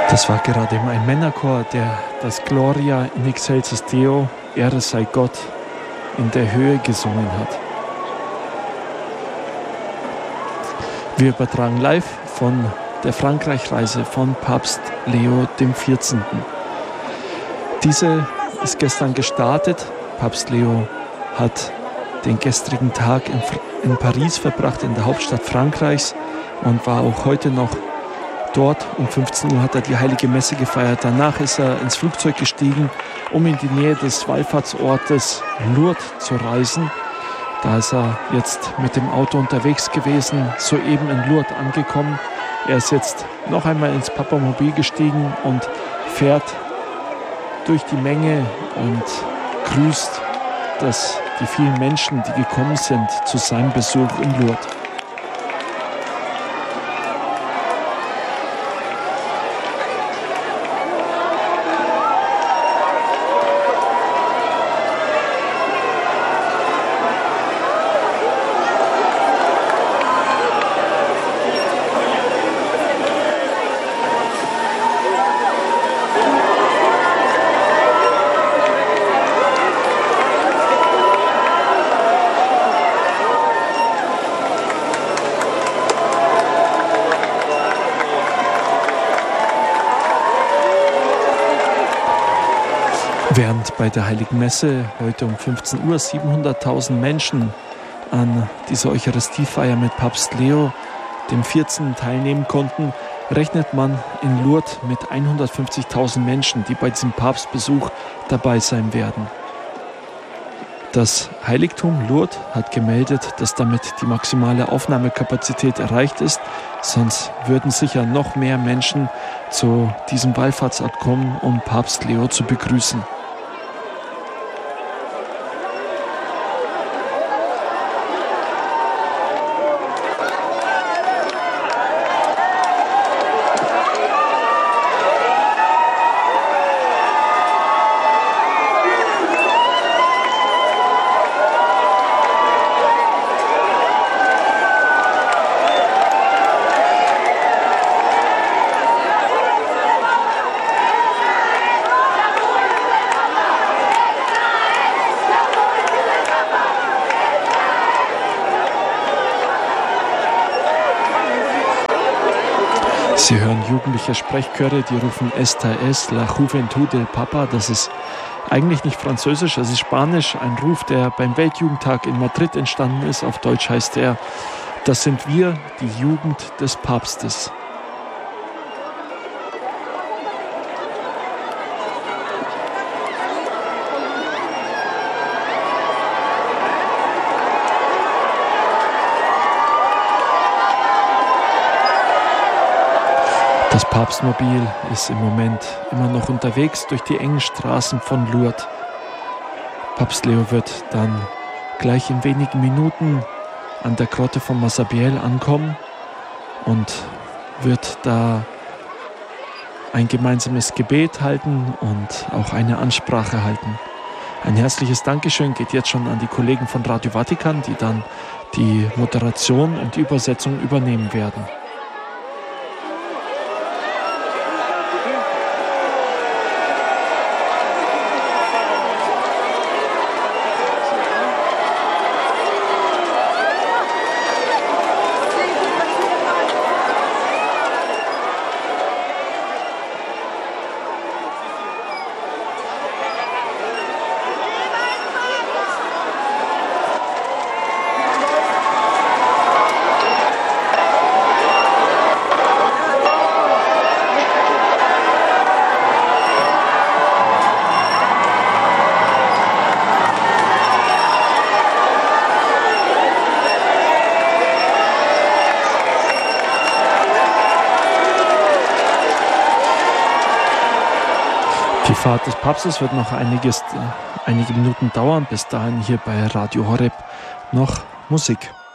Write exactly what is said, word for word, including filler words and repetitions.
Das war gerade ein Männerchor, der das Gloria in excelsis Deo, Ehre sei Gott, in der Höhe gesungen hat. Wir übertragen live von der Frankreich-Reise von Papst Leo dem vierzehnten. Diese ist gestern gestartet. Papst Leo hat den gestrigen Tag in, in Paris verbracht, in der Hauptstadt Frankreichs, und war auch heute noch dort. Um fünfzehn Uhr hat er die Heilige Messe gefeiert. Danach ist er ins Flugzeug gestiegen, um in die Nähe des Wallfahrtsortes Lourdes zu reisen. Da ist er jetzt mit dem Auto unterwegs gewesen, soeben in Lourdes angekommen. Er ist jetzt noch einmal ins Papamobil gestiegen und fährt durch die Menge und grüßt das, die vielen Menschen, die gekommen sind zu seinem Besuch in Lourdes. Während bei der Heiligen Messe heute um fünfzehn Uhr siebenhunderttausend Menschen an dieser Eucharistiefeier mit Papst Leo dem vierzehnten teilnehmen konnten, rechnet man in Lourdes mit hundertfünfzigtausend Menschen, die bei diesem Papstbesuch dabei sein werden. Das Heiligtum Lourdes hat gemeldet, dass damit die maximale Aufnahmekapazität erreicht ist, sonst würden sicher noch mehr Menschen zu diesem Wallfahrtsort kommen, um Papst Leo zu begrüßen. Sie hören jugendliche Sprechchöre, die rufen Esta es la Juventud del Papa. Das ist eigentlich nicht Französisch, das ist Spanisch. Ein Ruf, der beim Weltjugendtag in Madrid entstanden ist. Auf Deutsch heißt er, das sind wir, die Jugend des Papstes. Das Papstmobil ist im Moment immer noch unterwegs durch die engen Straßen von Lourdes. Papst Leo wird dann gleich in wenigen Minuten an der Grotte von Massabielle ankommen und wird da ein gemeinsames Gebet halten und auch eine Ansprache halten. Ein herzliches Dankeschön geht jetzt schon an die Kollegen von Radio Vatikan, die dann die Moderation und die Übersetzung übernehmen werden. Die Fahrt des Papstes wird noch einiges, einige Minuten dauern. Bis dahin hier bei Radio Horeb noch Musik.